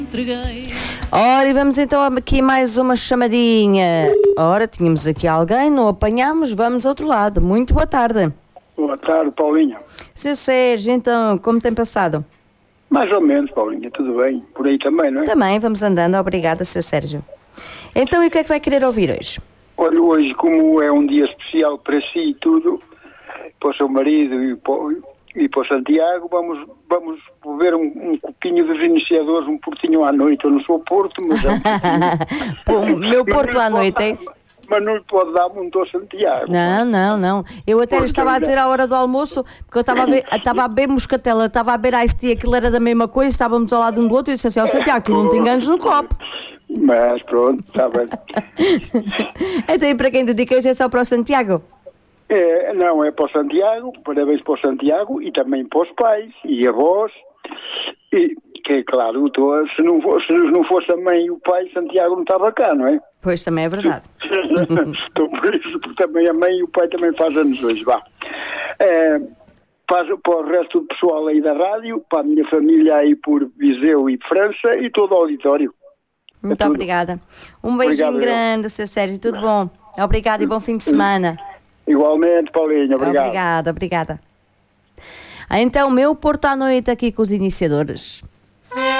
Ora, e vamos então aqui mais uma chamadinha. Ora, tínhamos aqui alguém, não apanhámos, vamos ao outro lado. Muito boa tarde. Boa tarde, Paulinha. Seu Sérgio, então, como tem passado? Mais ou menos, Paulinha, tudo bem. Por aí também, não é? Também, vamos andando. Obrigada, seu Sérgio. Então, e o que é que vai querer ouvir hoje? Olha, hoje, como é um dia especial para si e tudo, para o seu marido e para o Santiago, vamos beber um copinho dos iniciadores, um portinho à noite. Eu não sou Porto, mas... Meu Porto à noite, é isso? Mas não lhe pode dar muito ao Santiago. Não. Eu até lhe estava a dizer à hora do almoço, porque eu estava a beber moscatela, estava a beber Ice Tea, aquilo era da mesma coisa, estávamos ao lado um do outro e eu disse assim, Santiago, tu não te enganes no copo. Mas pronto, está bem. Então, e para quem dedica hoje é só para o Santiago? Não, é para o Santiago, parabéns para o Santiago e também para os pais e avós. E, que é claro, se não fosse a mãe e o pai, Santiago não estava cá, não é? Pois, também é verdade. Estou por isso, porque também a mãe e o pai também fazem anos hoje, vá. Para o resto do pessoal aí da rádio, para a minha família aí por Viseu e França e todo o auditório. Muito obrigada. Um beijinho grande, seu Sérgio, tudo bom? Obrigada e bom fim de semana. Igualmente, Paulinho, obrigado. Obrigada. Então, meu Porto à noite aqui com os iniciadores.